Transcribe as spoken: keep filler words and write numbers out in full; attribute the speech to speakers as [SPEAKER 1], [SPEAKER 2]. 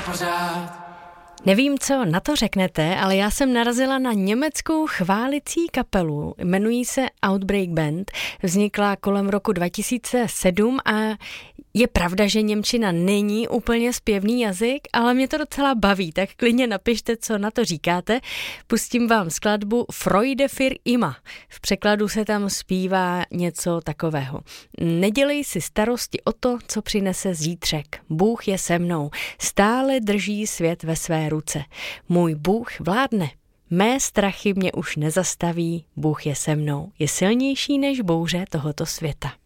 [SPEAKER 1] pořád.
[SPEAKER 2] Nevím, co na to řeknete, ale já jsem narazila na německou chválicí kapelu. Jmenují se Outbreak Band. Vznikla kolem roku dva tisíce sedm a je pravda, že němčina není úplně zpěvný jazyk, ale mě to docela baví, tak klidně napište, co na to říkáte. Pustím vám skladbu Freude für immer. V překladu se tam zpívá něco takového. Nedělej si starosti o to, co přinese zítřek. Bůh je se mnou. Stále drží svět ve své ruce. Můj Bůh vládne. Mé strachy mě už nezastaví. Bůh je se mnou. Je silnější než bouře tohoto světa.